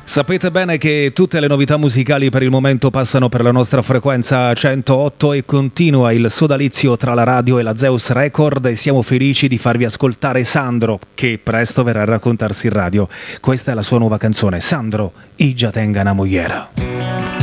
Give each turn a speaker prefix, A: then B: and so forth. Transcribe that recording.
A: Sapete bene che tutte le novità musicali per il momento passano per la nostra frequenza 108 e continua il sodalizio tra la radio e la Zeus Record e siamo felici di farvi ascoltare Sandro, che presto verrà a raccontarsi in radio. Questa è la sua nuova canzone, Sandro, Ija tenga una mogliera.